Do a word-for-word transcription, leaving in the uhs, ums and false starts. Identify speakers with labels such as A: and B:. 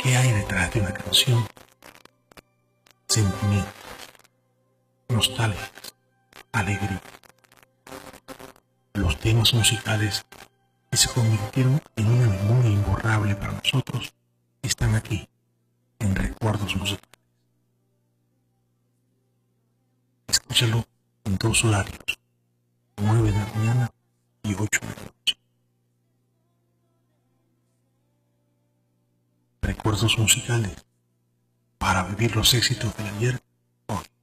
A: ¿Qué hay detrás de una canción? Sentimientos, nostalgia, alegría. Los temas musicales que se convirtieron en una memoria imborrable para nosotros están aquí, en Recuerdos Musicales. Escúchalo en dos horarios, nueve de la mañana y ocho de la noche. Recuerdos musicales para vivir los éxitos del ayer